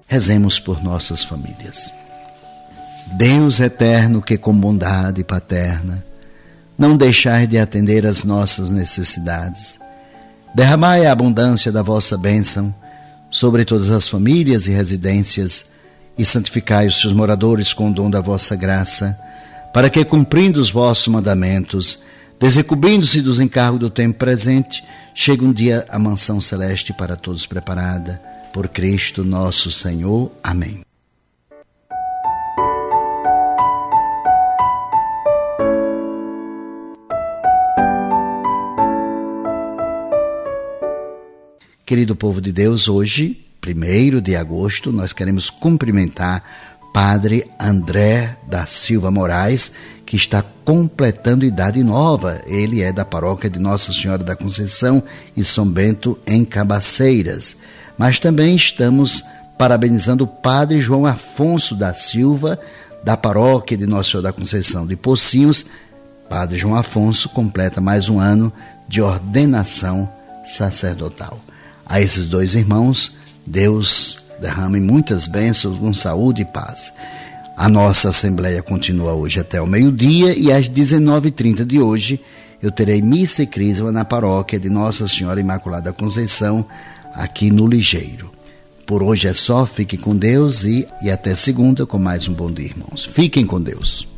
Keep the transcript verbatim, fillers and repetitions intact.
Rezemos por nossas famílias. Deus eterno, que com bondade paterna não deixai de atender às nossas necessidades, derramai a abundância da vossa bênção sobre todas as famílias e residências e santificai os seus moradores com o dom da vossa graça, para que, cumprindo os vossos mandamentos, desencobrindo-se dos encargos do tempo presente, chegue um dia a mansão celeste para todos preparada, por Cristo nosso Senhor. Amém. Querido povo de Deus, hoje, primeiro de agosto, nós queremos cumprimentar Padre André da Silva Moraes, que está completando idade nova. Ele é da paróquia de Nossa Senhora da Conceição e São Bento, em Cabaceiras. Mas também estamos parabenizando o Padre João Afonso da Silva, da paróquia de Nossa Senhora da Conceição de Pocinhos. Padre João Afonso completa mais um ano de ordenação sacerdotal. A esses dois irmãos, Deus derrame muitas bênçãos com saúde e paz. A nossa assembleia continua hoje até o meio-dia e às dezenove e trinta de hoje eu terei missa e crisma na paróquia de Nossa Senhora Imaculada Conceição, aqui no Ligeiro. Por hoje é só, fiquem com Deus e, e até segunda com mais um Bom Dia, irmãos. Fiquem com Deus.